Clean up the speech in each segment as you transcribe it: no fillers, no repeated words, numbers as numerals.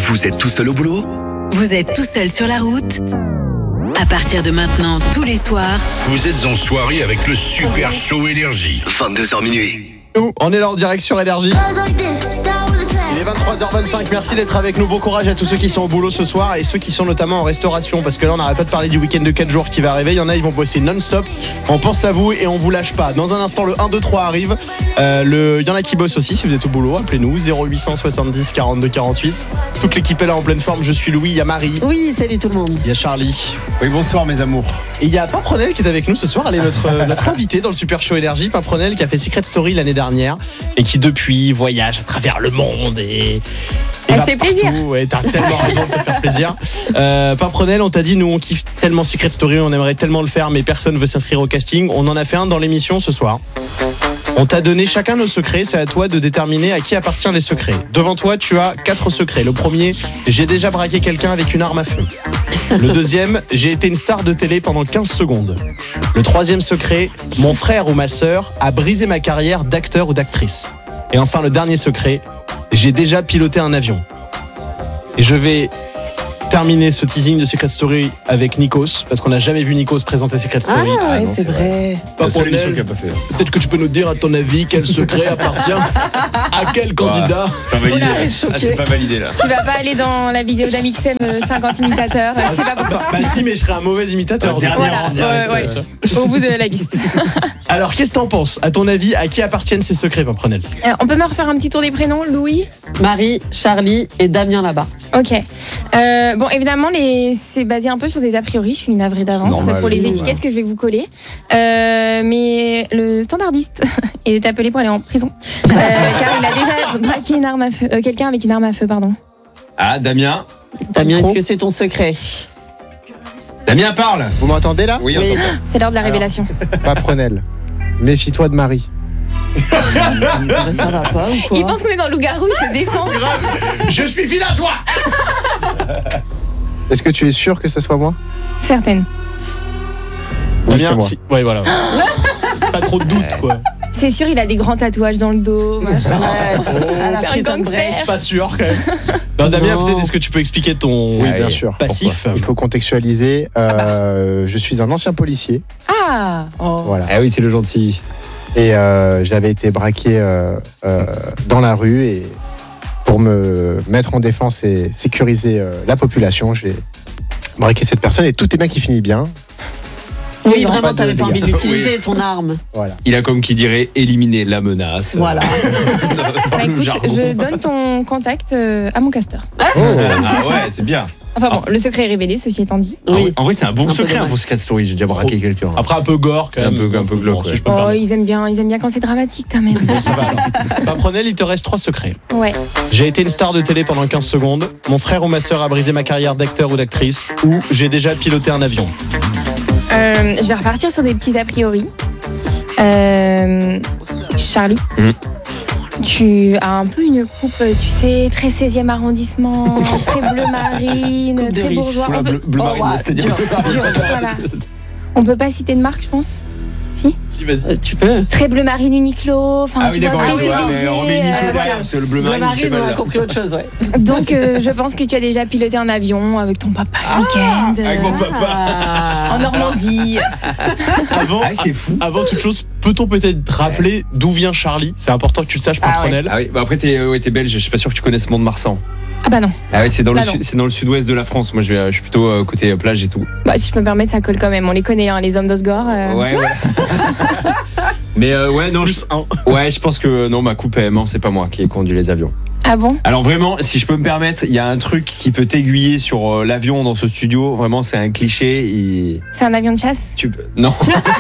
Vous êtes tout seul au boulot ? Vous êtes tout seul sur la route ? À partir de maintenant, tous les soirs, Vous êtes en soirée avec le Super Show Énergie. 22h minuit. On est là en direct sur Énergie. Il est 23h25, merci d'être avec nous. Bon courage à tous ceux qui sont au boulot ce soir et ceux qui sont notamment en restauration, parce que là on n'arrête pas de parler du week-end de 4 jours qui va arriver. Il y en a, ils vont bosser non-stop. On pense à vous et on vous lâche pas. Dans un instant, le 1, 2, 3 arrive. Il y en a qui bossent aussi. Si vous êtes au boulot, appelez-nous 0800 70 42 48. Toute l'équipe est là en pleine forme. Je suis Louis, il y a Marie. Oui, salut tout le monde. Il y a Charlie. Oui, bonsoir mes amours. Et il y a Paprenel qui est avec nous ce soir. Elle est notre invitée dans le Super Show Énergie. Paprenel qui a fait Secret Story l'année dernière et qui depuis voyage à travers le monde et elle fait plaisir. Ouais, t'as tellement raison de te faire plaisir. Paprenel, on t'a dit, nous on kiffe tellement Secret Story, on aimerait tellement le faire, mais personne veut s'inscrire au casting. On en a fait un dans l'émission ce soir. On t'a donné chacun nos secrets, c'est à toi de déterminer à qui appartient les secrets. Devant toi, tu as 4 secrets. Le premier, j'ai déjà braqué quelqu'un avec une arme à feu. Le deuxième, j'ai été une star de télé pendant 15 secondes. Le troisième secret, mon frère ou ma sœur a brisé ma carrière d'acteur ou d'actrice. Et enfin, le dernier secret, j'ai déjà piloté un avion. Et je vais terminer ce teasing de Secret Story avec Nikos, parce qu'on n'a jamais vu Nikos présenter Secret Story. Ah, ouais, c'est vrai. La seule émission qu'il n'a pas fait. Peut-être que tu peux nous dire, à ton avis, quel secret appartient à quel candidat. C'est pas validé. Oula, Là. choqué. Ah, c'est pas validé là. Tu vas pas aller dans la vidéo d'Amixem 50 imitateurs, c'est pas pour toi. Bah si, mais je serais un mauvais imitateur. Dernier Voilà, en direct, ouais. Au bout de la liste. Alors, qu'est-ce que t'en penses ? À ton avis, à qui appartiennent ces secrets, Paprenel ? On peut me refaire un petit tour des prénoms, Louis ? Marie, Charlie et Damien là-bas. Ok. Bon, évidemment, c'est basé un peu sur des a priori. Je suis navrée d'avance Normal, pour les normal. étiquettes que je vais vous coller. Mais le standardiste est appelé pour aller en prison. Car il a déjà braqué une arme à feu. Quelqu'un avec une arme à feu, pardon. Ah, Damien. Damien, est-ce que c'est ton secret? Damien parle. Vous m'entendez là ? Oui, on Oui. t'entend. C'est l'heure de la révélation. Paprenel, méfie-toi de Marie. Ça va pas ou quoi? Il pense qu'on est dans Loup-Garou, il se défend. Je suis villageois. Est-ce que tu es sûr que ce soit moi ? Certaine. Oui, c'est moi. Ouais, voilà. Pas trop de doute, quoi. C'est sûr, il a des grands tatouages dans le dos. machin. À la C'est un prison gangster. break. Pas sûr, quand même. Non, Damien, Non. peut-être, est-ce que tu peux expliquer ton Oui, bien sûr. passif ? Il faut contextualiser. Je suis un ancien policier. Ah oh. Voilà. Ah oui, c'est le gentil. Et j'avais été braqué dans la rue. Et pour me mettre en défense et sécuriser la population, j'ai braqué cette personne. Et tout est bien qui finit bien. Oui, Pas vraiment, de t'avais pas envie de dégâts. l'utiliser, ton arme. Voilà. Il a comme qui dirait éliminer la menace. Voilà. Bah, écoute, Jargon. je donne ton contact à mon casteur. Oh. Ah ouais, c'est bien. Enfin bon, le secret est révélé, ceci étant dit. Oui. En vrai, c'est un bon Un peu secret dommage. pour Secret Story. J'ai déjà braqué quelqu'un. Après, un peu gore, quand Un même. peu glauque, si ouais. je peux me Oh, permettre. ils aiment bien quand c'est dramatique quand même. Bon, ça va alors. Paprenel, il te reste 3 secrets. Ouais. J'ai été une star de télé pendant 15 secondes. Mon frère ou ma sœur a brisé ma carrière d'acteur ou d'actrice. Ou j'ai déjà piloté un avion. Je vais repartir sur des petits a priori. Charlie, tu as un peu une coupe, tu sais, très 16e arrondissement, très bleu marine, Coupe de très riche. bourgeois. Oula, bleu marine, ouais, c'est-à-dire. dur. Voilà. On peut pas citer de marque, je pense. Si. Si, vas-y. Tu peux. Très bleu marine Uniqlo. Enfin, Ah tu oui, vois, d'accord, très ouais, mais léger, on met Nico derrière, parce que le bleu Le marine, il fait marine, on mal. a compris autre chose, ouais. Donc, je pense que tu as déjà piloté un avion avec ton papa le week-end. Avec mon papa. En Normandie. Avant, Ah, c'est fou. avant toute chose, peut-on peut-être rappeler d'où vient Charlie ? C'est important que tu le saches, Ah Paprenel. Ah oui, bah après t'es belge, je suis pas sûr que tu connaisses Mont-de-Marsan. Ah bah non. Ah ouais, c'est dans Là, non. c'est dans le sud-ouest de la France. Moi je suis plutôt côté plage et tout. Bah, si je peux me permettre, ça colle quand même. On les connaît, hein, les hommes d'Osgore. Ouais. Mais ouais, non, Plus un. ouais, je pense que non, ma coupe est mort, c'est pas moi qui ai conduit les avions. Ah bon? Alors vraiment, si je peux me permettre, il y a un truc qui peut t'aiguiller sur l'avion dans ce studio. Vraiment, c'est un cliché. C'est un avion de chasse? Non.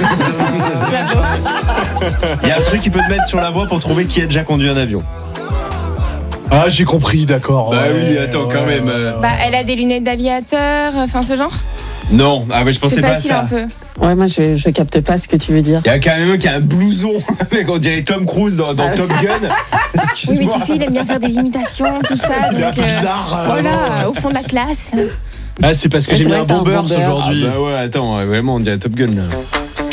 Il y a un truc qui peut te mettre sur la voie pour trouver qui a déjà conduit un avion. Ah, j'ai compris, d'accord. Bah Ouais, oui, attends, quand même. Bah, elle a des lunettes d'aviateur, enfin ce genre? Non, ah mais je pensais C'est pas à facile ça. un peu. Ouais, moi, je capte pas ce que tu veux dire. Il y a quand même un qui a un blouson, mec, on dirait Tom Cruise dans Top Gun. Oui, mais Excuse-moi. tu sais, il aime bien faire des imitations, tout ça. Il est un Donc, peu bizarre. voilà, au fond de la classe. Ah, c'est parce que Ouais, j'ai c'est mis vrai un que t'as un bomber bomber. Ah aujourd'hui. bah ouais, attends, vraiment, on dirait Top Gun là.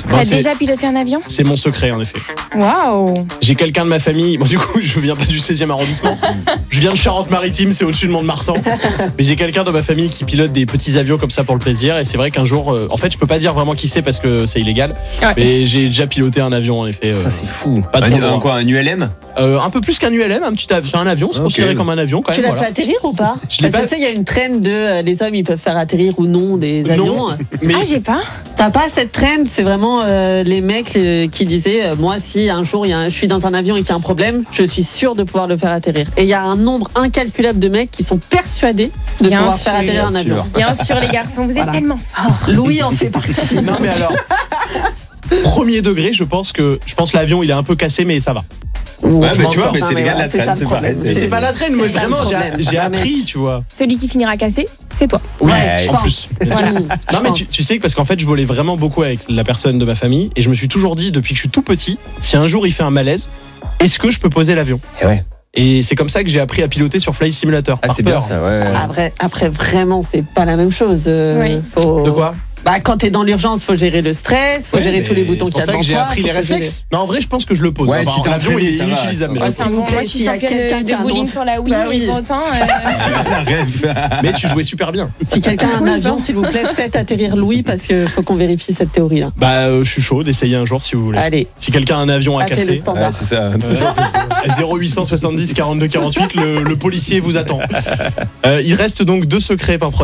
Non, T'as c'est- déjà piloté un avion? C'est mon secret, en effet. Waouh. J'ai quelqu'un de ma famille. Bon, du coup, je viens pas du 16e arrondissement. Je viens de Charente-Maritime, c'est au-dessus de Mont-de-Marsan. Mais j'ai quelqu'un de ma famille qui pilote des petits avions comme ça pour le plaisir. Et c'est vrai qu'un jour, en fait, je peux pas dire vraiment qui c'est parce que c'est illégal. Ouais. Mais j'ai déjà piloté un avion, en effet. Ça, c'est fou. Pas trop loin. Un ULM? Un peu plus qu'un ULM, c'est un avion, c'est Ok. considéré comme un avion quand Tu même. l'as voilà. fait atterrir ou pas? Je l'ai Parce que pas- tu sais, il y a une trend de les hommes, ils peuvent faire atterrir ou non des avions. Mais Ah, j'ai pas. T'as pas cette trend, c'est vraiment les mecs qui disaient moi, si un jour je suis dans un avion et qu'il y a un problème, je suis sûr de pouvoir le faire atterrir. Et il y a un nombre incalculable de mecs qui sont persuadés de Bien pouvoir sûr, faire atterrir un bien avion. sûr. Bien sûr, les garçons, vous êtes Voilà. tellement forts. Louis en fait partie. non, mais alors. Premier degré, je pense l'avion il est un peu cassé, mais ça va. Ouais, je mais m'en tu vois, sors. mais Non, c'est les mais gars de voilà, la c'est ça traîne, le c'est pareil. problème. Mais c'est pas la traîne, mais ça, vraiment, le j'ai problème. j'ai Ah, mais- appris, tu vois. Celui qui finira cassé, c'est toi. Oui, Ouais, en pense. plus. bien sûr. Voilà. Non, mais tu sais que parce qu'en fait, je volais vraiment beaucoup avec la personne de ma famille et je me suis toujours dit, depuis que je suis tout petit, si un jour il fait un malaise, est-ce que je peux poser l'avion? Et ouais. Et c'est comme ça que j'ai appris à piloter sur Flight Simulator. Ah, par c'est bien peur. ça, ouais. Après, vraiment, c'est pas la même chose. Oui. De quoi? Bah, quand t'es dans l'urgence, faut gérer le stress, faut Ouais, gérer mais tous les boutons c'est qu'il y a pour ça devant que j'ai toi, appris faut les que réflexes. Non, en vrai, je pense que je le pose. Ouais, Alors, si t'es l'avion, il entraîné, est ça va. inutilisable. mais Ouais, je s'il le vous Moi, plaît, je suis s'il y a championne quelqu'un qui a de un bowling nom- sur la Wii. Bah oui. Et pourtant, Rêve. Mais tu jouais super bien. Si quelqu'un a un Oui, avion, bon. s'il vous plaît, faites atterrir Louis parce qu'il faut qu'on vérifie cette théorie-là. Bah, je suis chaud d'essayer un jour si vous voulez. Allez, Si quelqu'un a un avion à appelez le casser. standard. Ouais, c'est ça. 0870 42 48, le policier vous attend. Il reste donc 2 secrets par